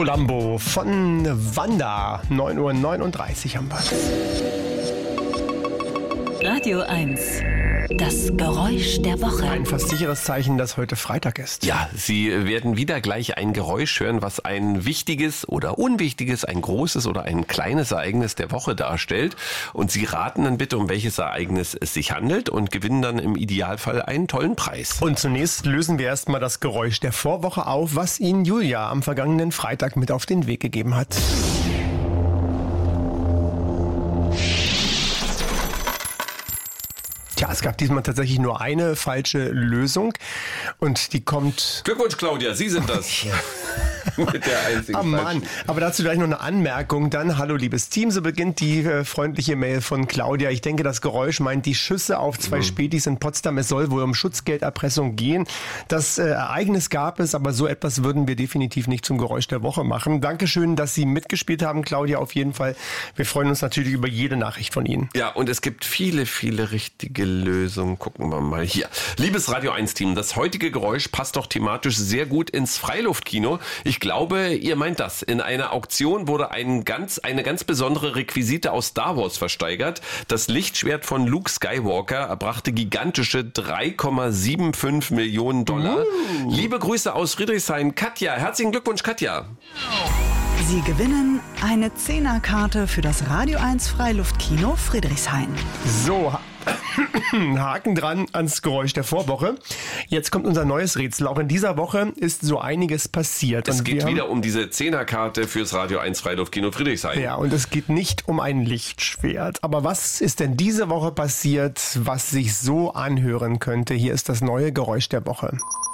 Columbo von Wanda. 9:39 Uhr haben wir. Radio 1. Das Geräusch der Woche. Ein fast sicheres Zeichen, dass heute Freitag ist. Ja, Sie werden wieder gleich ein Geräusch hören, was ein wichtiges oder unwichtiges, ein großes oder ein kleines Ereignis der Woche darstellt. Und Sie raten dann bitte, um welches Ereignis es sich handelt und gewinnen dann im Idealfall einen tollen Preis. Und zunächst lösen wir erstmal das Geräusch der Vorwoche auf, was Ihnen Julia am vergangenen Freitag mit auf den Weg gegeben hat. Tja, es gab diesmal tatsächlich nur eine falsche Lösung und die kommt... Glückwunsch, Claudia, Sie sind das. Mit der einzigen Oh Mann, falschen. aber dazu gleich noch eine Anmerkung. Dann, hallo liebes Team, so beginnt die freundliche Mail von Claudia. Ich denke, das Geräusch meint die Schüsse auf zwei Spätis in Potsdam. Es soll wohl um Schutzgelderpressung gehen. Das Ereignis gab es, aber so etwas würden wir definitiv nicht zum Geräusch der Woche machen. Dankeschön, dass Sie mitgespielt haben, Claudia, auf jeden Fall. Wir freuen uns natürlich über jede Nachricht von Ihnen. Ja, und es gibt viele, viele richtige Lösungen. Gucken wir mal hier. Liebes Radio 1 Team, das heutige Geräusch passt doch thematisch sehr gut ins Freiluftkino. Ich glaube, ihr meint das. In einer Auktion wurde eine ganz besondere Requisite aus Star Wars versteigert. Das Lichtschwert von Luke Skywalker erbrachte gigantische 3,75 Millionen $. Liebe Grüße aus Friedrichshain, Katja. Herzlichen Glückwunsch, Katja. Sie gewinnen eine 10er-Karte für das Radio 1 Freiluftkino Friedrichshain. So, Haken dran ans Geräusch der Vorwoche. Jetzt kommt unser neues Rätsel. Auch in dieser Woche ist so einiges passiert. Es Und geht wir haben- wieder um diese 10er-Karte fürs Radio 1 Freiluftkino Friedrichshain. Ja, und es geht nicht um ein Lichtschwert. Aber was ist denn diese Woche passiert, was sich so anhören könnte? Hier ist das neue Geräusch der Woche.